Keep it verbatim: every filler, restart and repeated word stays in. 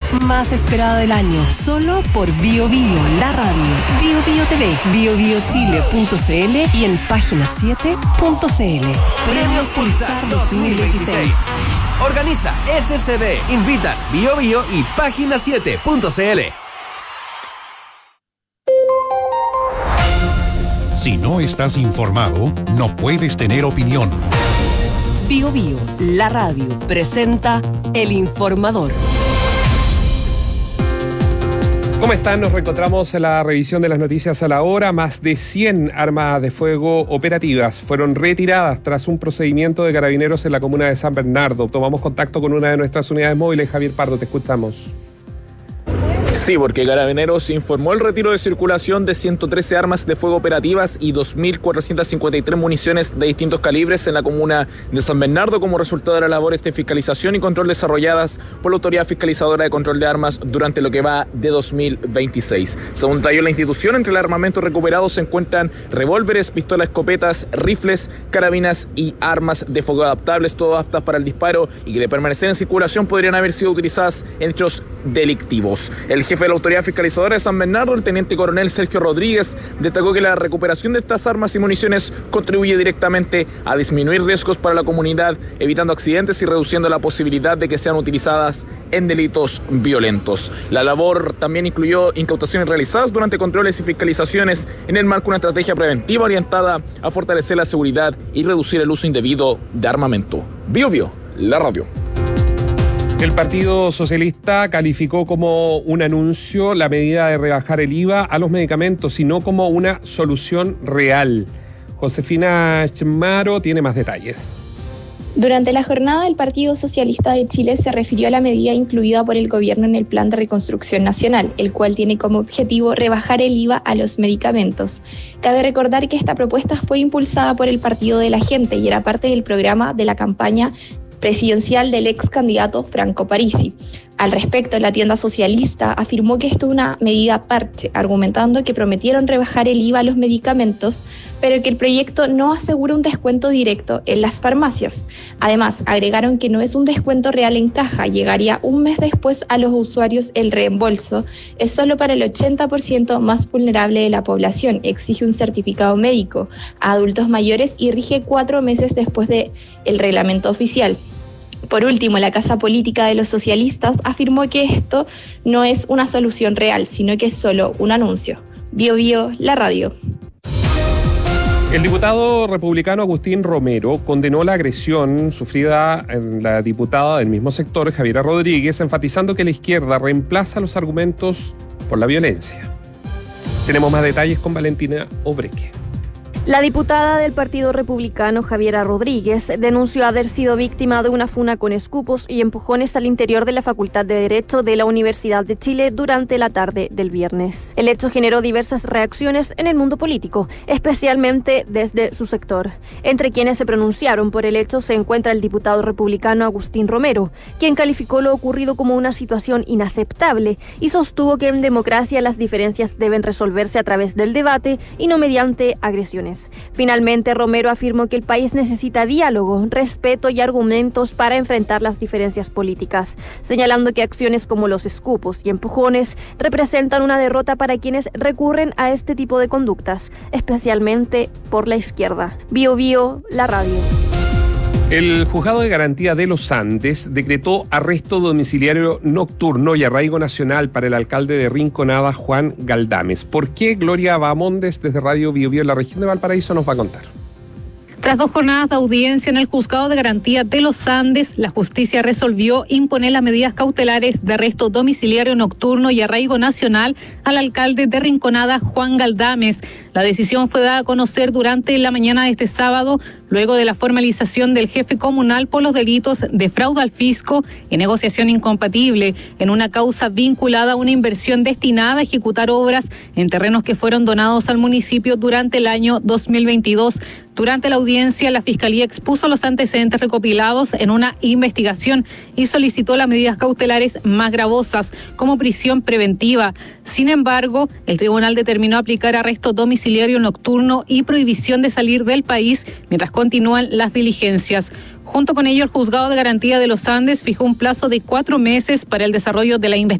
más esperada del año, solo por Bio Bio, la radio, Bio Bio T V, bio bio chile punto c l y en página siete punto c l. Premios Pulsar dos mil veintiséis. Organiza S C D, invitan Bio Bio y página siete punto c l. Si no estás informado, no puedes tener opinión. Bio Bio, la radio, presenta El Informador. ¿Cómo están? Nos reencontramos en la revisión de las noticias a la hora. Más de cien armas de fuego operativas fueron retiradas tras un procedimiento de carabineros en la comuna de San Bernardo. Tomamos contacto con una de nuestras unidades móviles. Javier Pardo, te escuchamos. Sí, porque Carabineros informó el retiro de circulación de ciento trece armas de fuego operativas y dos mil cuatrocientas cincuenta y tres municiones de distintos calibres en la comuna de San Bernardo como resultado de las labores de fiscalización y control desarrolladas por la Autoridad Fiscalizadora de Control de Armas durante lo que va de dos mil veintiséis. Según detalló la institución, entre el armamento recuperado se encuentran revólveres, pistolas, escopetas, rifles, carabinas y armas de fuego adaptables, todas aptas para el disparo y que de permanecer en circulación podrían haber sido utilizadas en hechos delictivos. El jefe de la Autoridad Fiscalizadora de San Bernardo, el teniente coronel Sergio Rodríguez, destacó que la recuperación de estas armas y municiones contribuye directamente a disminuir riesgos para la comunidad, evitando accidentes y reduciendo la posibilidad de que sean utilizadas en delitos violentos. La labor también incluyó incautaciones realizadas durante controles y fiscalizaciones en el marco de una estrategia preventiva orientada a fortalecer la seguridad y reducir el uso indebido de armamento. Bio Bio, la radio. El Partido Socialista calificó como un anuncio la medida de rebajar el I V A a los medicamentos y no como una solución real. Josefina Chmaro tiene más detalles. Durante la jornada, el Partido Socialista de Chile se refirió a la medida incluida por el gobierno en el Plan de Reconstrucción Nacional, el cual tiene como objetivo rebajar el I V A a los medicamentos. Cabe recordar que esta propuesta fue impulsada por el Partido de la Gente y era parte del programa de la campaña presidencial del ex candidato Franco Parisi. Al respecto, la tienda socialista afirmó que esto es una medida parche, argumentando que prometieron rebajar el I V A a los medicamentos, pero que el proyecto no asegura un descuento directo en las farmacias. Además, agregaron que no es un descuento real en caja, llegaría un mes después a los usuarios el reembolso, es solo para el ochenta por ciento más vulnerable de la población, exige un certificado médico a adultos mayores y rige cuatro meses después del reglamento oficial. Por último, la Casa Política de los Socialistas afirmó que esto no es una solución real, sino que es solo un anuncio. Bio Bio, la radio. El diputado republicano Agustín Romero condenó la agresión sufrida en la diputada del mismo sector, Javiera Rodríguez, enfatizando que la izquierda reemplaza los argumentos por la violencia. Tenemos más detalles con Valentina Obreque. La diputada del Partido Republicano, Javiera Rodríguez, denunció haber sido víctima de una funa con escupos y empujones al interior de la Facultad de Derecho de la Universidad de Chile durante la tarde del viernes. El hecho generó diversas reacciones en el mundo político, especialmente desde su sector. Entre quienes se pronunciaron por el hecho se encuentra el diputado republicano Agustín Romero, quien calificó lo ocurrido como una situación inaceptable y sostuvo que en democracia las diferencias deben resolverse a través del debate y no mediante agresiones. Finalmente, Romero afirmó que el país necesita diálogo, respeto y argumentos para enfrentar las diferencias políticas, señalando que acciones como los escupos y empujones representan una derrota para quienes recurren a este tipo de conductas, especialmente por la izquierda. Bio Bio, la radio. El Juzgado de Garantía de los Andes decretó arresto domiciliario nocturno y arraigo nacional para el alcalde de Rinconada, Juan Galdames. ¿Por qué? Gloria Bahamondes, desde Radio Bio Bio en la región de Valparaíso, nos va a contar. Tras dos jornadas de audiencia en el Juzgado de Garantía de los Andes, la justicia resolvió imponer las medidas cautelares de arresto domiciliario nocturno y arraigo nacional al alcalde de Rinconada, Juan Galdames. La decisión fue dada a conocer durante la mañana de este sábado, luego de la formalización del jefe comunal por los delitos de fraude al fisco y negociación incompatible en una causa vinculada a una inversión destinada a ejecutar obras en terrenos que fueron donados al municipio durante el año dos mil veintidós. Durante la audiencia, la Fiscalía expuso los antecedentes recopilados en una investigación y solicitó las medidas cautelares más gravosas, como prisión preventiva. Sin embargo, el tribunal determinó aplicar arresto domiciliario nocturno y prohibición de salir del país mientras continúan las diligencias. Junto con ello, el Juzgado de Garantía de los Andes fijó un plazo de cuatro meses para el desarrollo de la investigación